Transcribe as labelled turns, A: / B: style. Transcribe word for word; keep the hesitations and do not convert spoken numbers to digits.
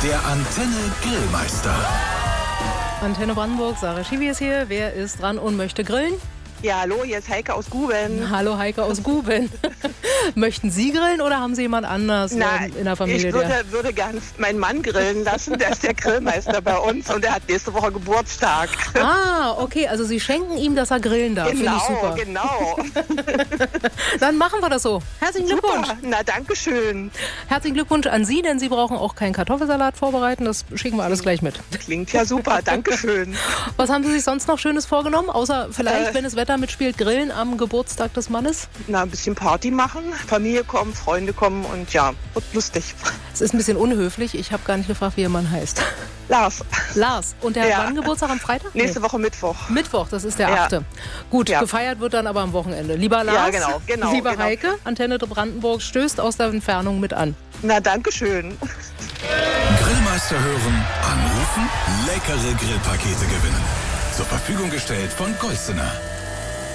A: Der Antenne Grillmeister.
B: Antenne Brandenburg, Sarah Schiwi ist hier. Wer ist dran und möchte grillen?
C: Ja, hallo, hier ist Heike aus Guben.
B: Hallo Heike aus Guben. Möchten Sie grillen oder haben Sie jemand anders
C: Na,
B: in der Familie?
C: Ich würde,
B: der...
C: würde gerne meinen Mann grillen lassen. Der ist der Grillmeister bei uns und der hat nächste Woche Geburtstag.
B: Ah, okay, also Sie schenken ihm, dass er grillen darf.
C: Genau,
B: Finde ich super.
C: genau.
B: Dann machen wir das so. Herzlichen Glückwunsch.
C: Super. Na, danke schön.
B: Herzlichen Glückwunsch an Sie, denn Sie brauchen auch keinen Kartoffelsalat vorbereiten. Das schicken wir alles gleich mit.
C: Klingt ja super, danke schön.
B: Was haben Sie sich sonst noch Schönes vorgenommen? Außer vielleicht,
C: Äh,
B: wenn das Wetter mitspielt, grillen am Geburtstag des Mannes?
C: Na, ein bisschen Party machen, Familie kommen, Freunde kommen und ja, wird lustig.
B: Es ist ein bisschen unhöflich. Ich habe gar nicht gefragt, wie Ihr Mann heißt.
C: Lars.
B: Lars. Und der
C: Ja.
B: hat wann Geburtstag? Am Freitag?
C: Nächste
B: Nee.
C: Woche Mittwoch.
B: Mittwoch, das ist der
C: Ja.
B: achte. Gut,
C: Ja.
B: gefeiert wird dann aber am Wochenende. Lieber Lars,
C: Ja, genau, genau,
B: lieber
C: genau.
B: Heike, Antenne Brandenburg stößt aus der Entfernung mit an.
C: Na, danke schön.
A: Grillmeister hören, anrufen, leckere Grillpakete gewinnen. Zur Verfügung gestellt von Geußener.